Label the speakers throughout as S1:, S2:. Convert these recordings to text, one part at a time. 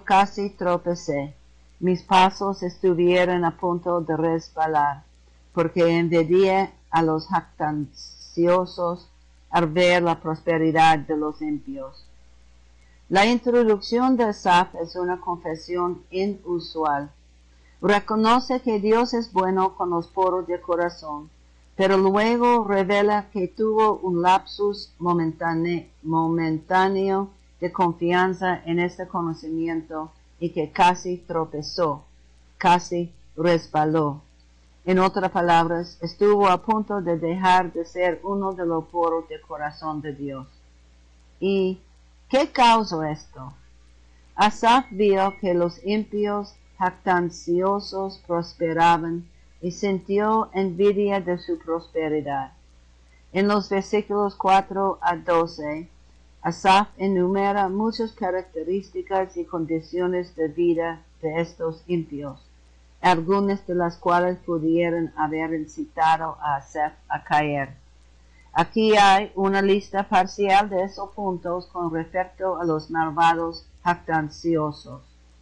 S1: casi tropecé. Mis pasos estuvieron a punto de resbalar, porque envidié a los jactanciosos al ver la prosperidad de los impíos. La introducción de Asaf es una confesión inusual. Reconoce que Dios es bueno con los puros de corazón, pero luego revela que tuvo un lapsus momentáneo de confianza en este conocimiento y que casi tropezó, casi resbaló. En otras palabras, estuvo a punto de dejar de ser uno de los puros de corazón de Dios. ¿Y qué causó esto? Asaf vio que los impíos jactanciosos prosperaban y sintió envidia de su prosperidad. En los versículos 4 a 12, Asaf enumera muchas características y condiciones de vida de estos impíos, algunas de las cuales pudieran haber incitado a Asaf a caer. Aquí hay una lista parcial de esos puntos con respecto a los malvados jactanciosos.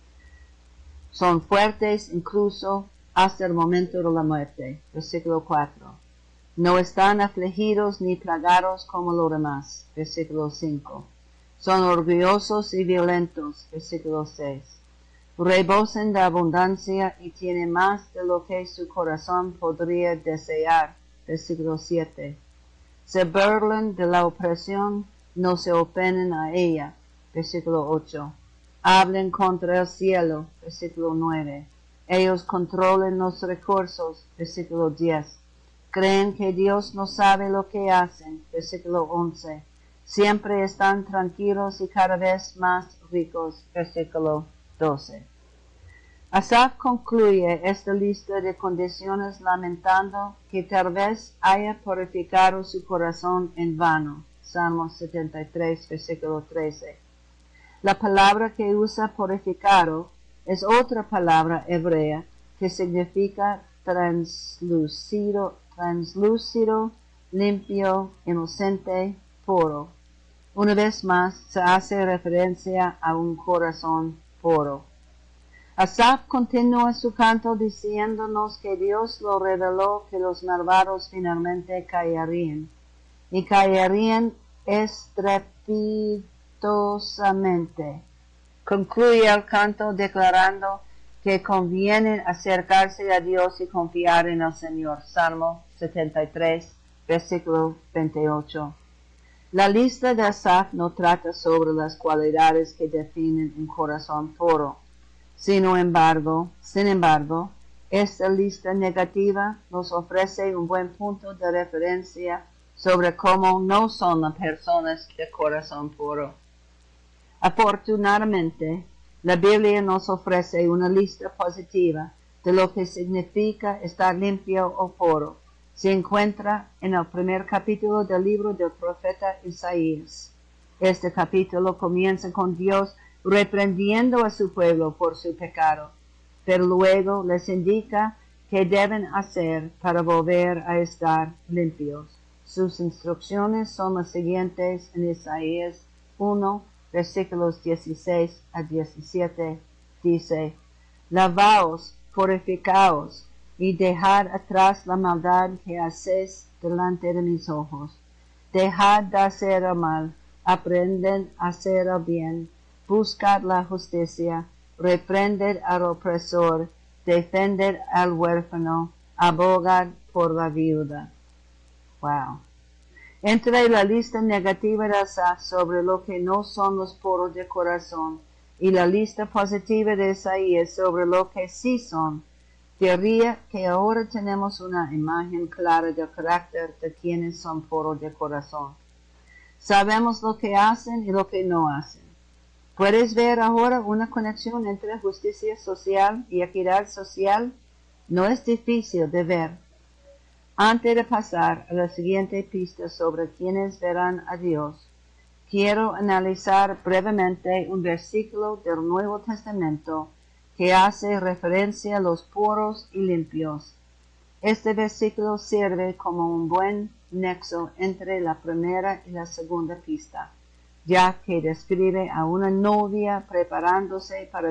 S1: Son fuertes incluso hasta el momento de la muerte. Versículo 4. No están afligidos ni plagados como los demás. Versículo 5. Son orgullosos y violentos. Versículo 6. Rebosan de abundancia y tienen más de lo que su corazón podría desear. Versículo 7. Se burlan de la opresión, no se oponen a ella. Versículo 8. Hablen contra el cielo. Versículo 9. Ellos controlan los recursos. Versículo 10. Creen que Dios no sabe lo que hacen. Versículo 11. Siempre están tranquilos y cada vez más ricos. Versículo 12. Asaf concluye esta lista de condiciones lamentando que tal vez haya purificado su corazón en vano. Salmo 73, versículo 13. La palabra que usa purificado es otra palabra hebrea que significa translúcido, limpio, inocente, puro. Una vez más se hace referencia a un corazón puro. Asaf continúa su canto diciéndonos que Dios lo reveló que los malvados finalmente caerían, y caerían estrepitosamente. Concluye el canto declarando que conviene acercarse a Dios y confiar en el Señor. Salmo 73, versículo 28. La lista de Asaf no trata sobre las cualidades que definen un corazón puro. Sin embargo, esta lista negativa nos ofrece un buen punto de referencia sobre cómo no son las personas de corazón puro. Afortunadamente, la Biblia nos ofrece una lista positiva de lo que significa estar limpio o puro. Se encuentra en el primer capítulo del libro del profeta Isaías. Este capítulo comienza con Dios reprendiendo a su pueblo por su pecado, pero luego les indica qué deben hacer para volver a estar limpios. Sus instrucciones son las siguientes en Isaías 1, versículos 16 a 17. Dice: Lavaos, purificaos, y dejad atrás la maldad que hacéis delante de mis ojos. Dejad de hacer el mal, aprended a hacer el bien. Buscad la justicia, reprended al opresor, defended al huérfano, abogad por la viuda. Wow. Entre la lista negativa de Asaf sobre lo que no son los puros de corazón y la lista positiva de Isaías sobre lo que sí son, diría que ahora tenemos una imagen clara del carácter de quienes son puros de corazón. Sabemos lo que hacen y lo que no hacen. ¿Puedes ver ahora una conexión entre justicia social y equidad social? No es difícil de ver. Antes de pasar a la siguiente pista sobre quienes verán a Dios, quiero analizar brevemente un versículo del Nuevo Testamento que hace referencia a los puros y limpios. Este versículo sirve como un buen nexo entre la primera y la segunda pista, ya que describe a una novia preparándose para